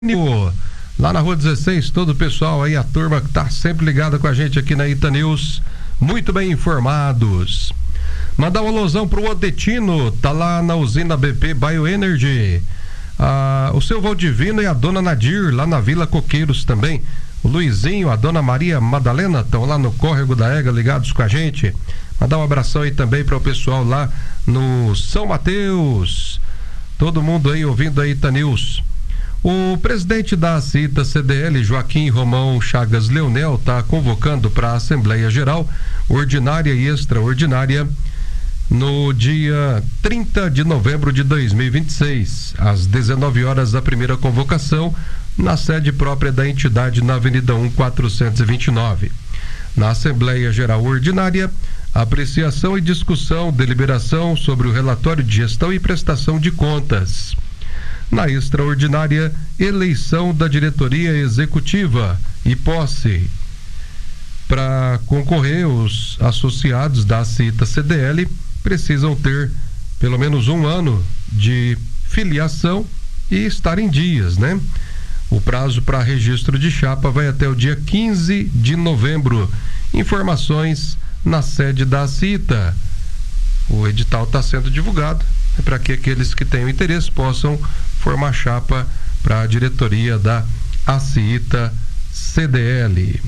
Lá na Rua 16, todo o pessoal aí, a turma que tá sempre ligada com a gente aqui na Ita News, muito bem informados. Mandar um alusão pro Odetino, tá lá na usina BP Bioenergy. O seu Valdivino e a dona Nadir, lá na Vila Coqueiros também. O Luizinho, a dona Maria Madalena, estão lá no Córrego da Ega, ligados com a gente. Mandar um abração aí também para o pessoal lá no São Mateus. Todo mundo aí ouvindo a Ita News. O presidente da CITA CDL, Joaquim Romão Chagas Leonel, está convocando para a Assembleia Geral Ordinária e Extraordinária no dia 30 de novembro de 2026, às 19 horas, a primeira convocação na sede própria da entidade na Avenida 1429. Na Assembleia Geral Ordinária, apreciação e discussão, deliberação sobre o relatório de gestão e prestação de contas. Na extraordinária, eleição da diretoria executiva e posse. Para concorrer, os associados da CITA CDL precisam ter pelo menos um ano de filiação e estar em dias, né? O prazo para registro de chapa vai até o dia 15 de novembro. Informações na sede da CITA. O edital está sendo divulgado para que aqueles que tenham interesse possam formar chapa para a diretoria da CITA CDL.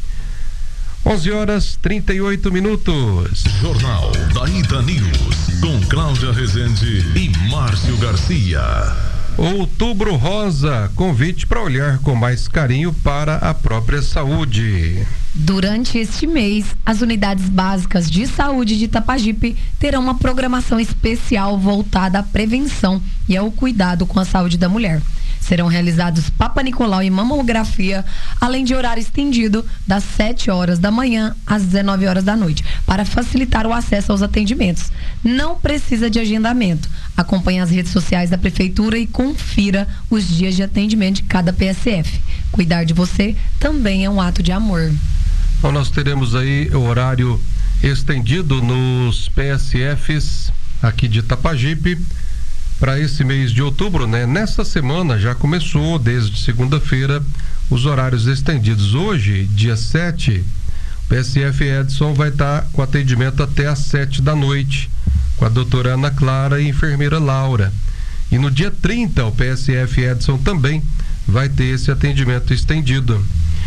11h38. Jornal da Ita News, com Cláudia Rezende e Márcio Garcia. Outubro Rosa, convite para olhar com mais carinho para a própria saúde. Durante este mês, as unidades básicas de saúde de Itapajipe terão uma programação especial voltada à prevenção e ao cuidado com a saúde da mulher. Serão realizados Papa Nicolau e mamografia, além de horário estendido das 7 horas da manhã às 19 horas da noite, para facilitar o acesso aos atendimentos. Não precisa de agendamento. Acompanhe as redes sociais da Prefeitura e confira os dias de atendimento de cada PSF. Cuidar de você também é um ato de amor. Então, nós teremos aí o horário estendido nos PSFs aqui de Itapajipe para esse mês de outubro, né? Nessa semana já começou, desde segunda-feira, os horários estendidos. Hoje, dia 7, o PSF Edson vai estar com atendimento até às 7 da noite, com a doutora Ana Clara e a enfermeira Laura. E no dia 30, o PSF Edson também vai ter esse atendimento estendido.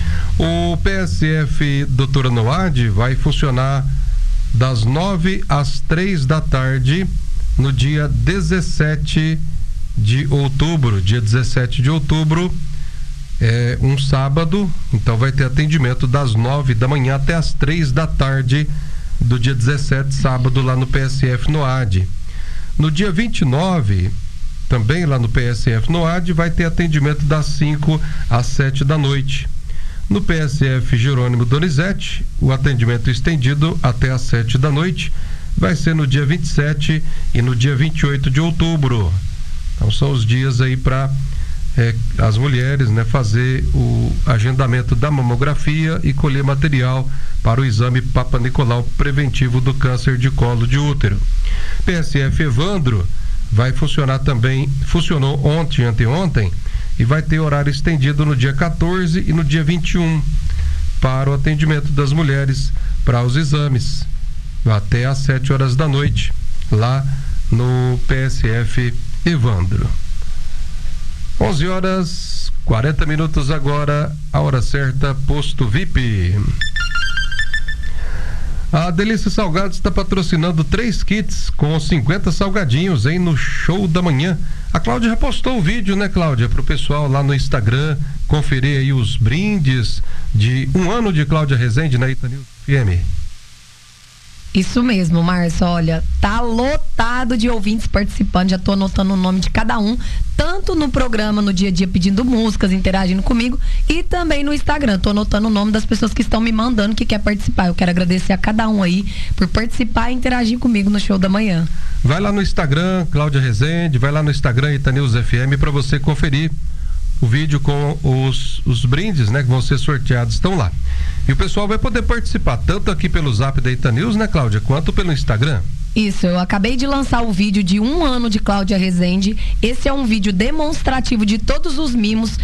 O PSF Doutora Noade vai funcionar das 9 às 3 da tarde no dia 17 de outubro. Dia 17 de outubro é um sábado, então vai ter atendimento das 9 da manhã até as 3 da tarde do dia 17, sábado, lá no PSF Noade. No dia 29, também lá no PSF Noade, vai ter atendimento das 5 às 7 da noite. No PSF Jerônimo Donizete, o atendimento estendido até às 7 da noite vai ser no dia 27 e no dia 28 de outubro. Então são os dias aí para as mulheres, né, fazer o agendamento da mamografia e colher material para o exame Papa Nicolau preventivo do câncer de colo de útero. PSF Evandro vai funcionar também, funcionou ontem, anteontem, e vai ter horário estendido no dia 14 e no dia 21 para o atendimento das mulheres para os exames, até às 7 horas da noite, lá no PSF Evandro. 11h40 agora, a hora certa, Posto VIP. A Delícia Salgados está patrocinando 3 kits com 50 salgadinhos, hein, no show da manhã. A Cláudia já postou o vídeo, né, Cláudia, para o pessoal lá no Instagram conferir aí os brindes de um ano de Cláudia Rezende na Ita News FM. Isso mesmo, Márcio, olha, tá lotado de ouvintes participando, já tô anotando o nome de cada um, tanto no programa, no dia a dia, pedindo músicas, interagindo comigo, e também no Instagram, tô anotando o nome das pessoas que estão me mandando que quer participar. Eu quero agradecer a cada um aí por participar e interagir comigo no show da manhã. Vai lá no Instagram, Cláudia Rezende, vai lá no Instagram Ita News FM para você conferir o vídeo com os brindes, né, que vão ser sorteados, estão lá. E o pessoal vai poder participar, tanto aqui pelo Zap da Ita News, né, Cláudia, quanto pelo Instagram. Isso, eu acabei de lançar o vídeo de um ano de Cláudia Rezende. Esse é um vídeo demonstrativo de todos os mimos